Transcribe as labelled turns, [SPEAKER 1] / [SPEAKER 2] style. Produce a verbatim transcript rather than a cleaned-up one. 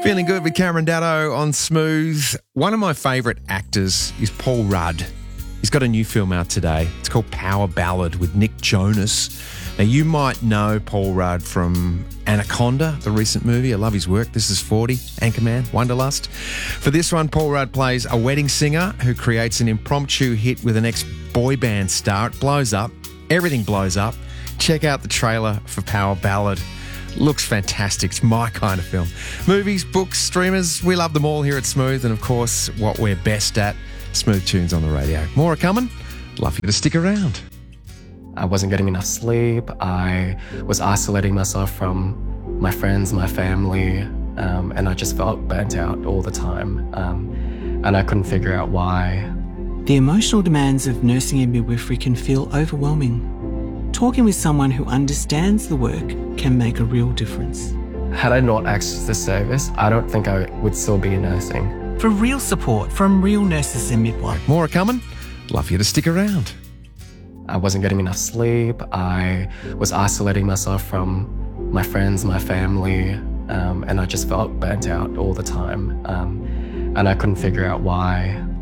[SPEAKER 1] Feeling good with Cameron Daddo on Smooth. One of my favourite actors is Paul Rudd. He's got a new film out today. It's called Power Ballad with Nick Jonas. Now, you might know Paul Rudd from Anaconda, the recent movie. I love his work. This is forty, Anchorman, Wanderlust. For this one, Paul Rudd plays a wedding singer who creates an impromptu hit with an ex-boy band star. It blows up. Everything blows up. Check out the trailer for Power Ballad. Looks fantastic. It's my kind of film. Movies, books, streamers, we love them all here at Smooth. And of course, what we're best at, smooth tunes on the radio. More are coming. Love you to stick around.
[SPEAKER 2] I wasn't getting enough sleep. I was isolating myself from my friends, my family, um, and I just felt burnt out all the time. Um, and I couldn't figure out why.
[SPEAKER 3] The emotional demands of nursing and midwifery can feel overwhelming. Talking with someone who understands the work can make a real difference.
[SPEAKER 2] Had I not accessed this service, I don't think I would still be nursing.
[SPEAKER 3] For real support from real nurses and midwives.
[SPEAKER 1] More are coming. Love you to stick around.
[SPEAKER 2] I wasn't getting enough sleep. I was isolating myself from my friends, my family, um, and I just felt burnt out all the time. Um, and I couldn't figure out why.